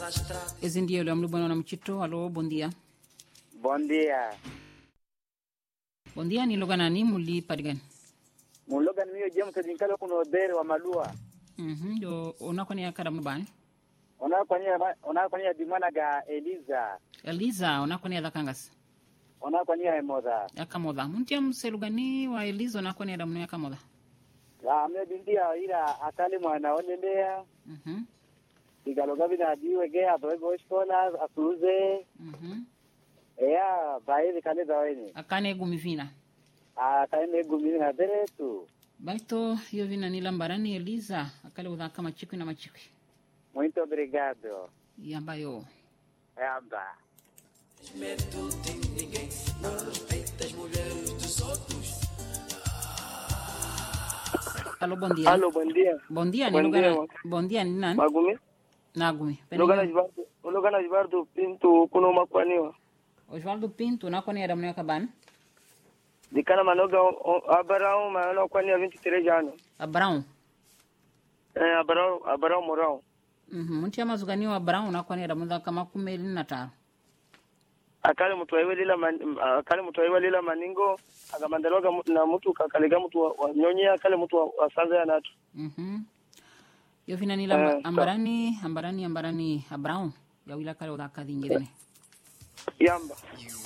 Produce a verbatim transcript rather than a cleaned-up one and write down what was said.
Esse dia eu lembro bueno na mchito. Alô, bom dia. Bom dia. Bom dia, ni lugar nani muli padigan. Mulogan mio jamu tajinkalo kuno dere wa malua. Mhm, do ona koni akara mbani. Ona kwanya ona kwanya dimana ga Eliza. Eliza, ona koni adakangas. Ona kwanya emoda. Yakamoda. Muntia mselugani wa Eliza ona koni adamu yakamoda. La ame bindia ila akali mwana olelea. Mhm. Igaloga bina diwe ge adogo escola akuze. Mhm. Ea bae kale daweni. Akane gumivina. Ah, kaime gumini na dere tu. Baito hiyo vina ni lambarani Eliza, akale udhaka machikwi na machikwi. Muito obrigado. Yamba yo. Amba. Medo de ninguém, não respeita as mulheres dos outros. Alô, bom dia. Alô, bom dia. Bom dia, ni Bom lugar. dia, Bom dia, ni nani? Magumi. Nagumi. Lugar na Jibardo, lugar na Jibardo Pinto kuno makwaniwa. Osvaldo Pinto na koni adamu yakabani. Dikana manoga Abarão, mano kwaniwa vinte e três anos. Abrão. Eh, Abarão, Abarão Morão. Mhm, muntia mazugani wa Abrão na koni adamu dhaka makumeli na taro. Akale mtu aiwe lila man, akale mtu aiwe lila maningo agamandaloga na mtu kakalega mtu wa, wa nyonye akale mtu wa, wa sanza ya natu. Mhm. Yo vina ni lamba, Eh, ambarani ambarani ambarani Abrão ya wila kale udhaka dhingirene. Yamba.